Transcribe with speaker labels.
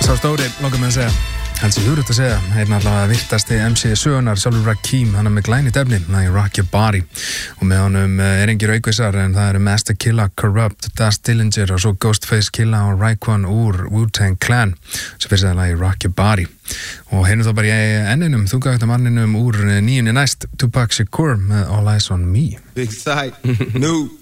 Speaker 1: Sá stóri, langar mig að segja Helst ég hugrætt að segja, einn allavega virtasti MC sögunar, sjálfur Rakim, hann með glænýtt efni, það Rock Your Body og með honum engir aukvisar en það eru Master Killa, Corrupt, Daz Dillinger og svo Ghostface Killa og Raekwon úr Wu-Tang Clan sem fyrir það lagi Rock Your Body og heyrnum þá bara í enninum, þungavaktamanninum úr nýjunni næst, Tupac Shakur með All Eyes on Me.
Speaker 2: Big Sight, new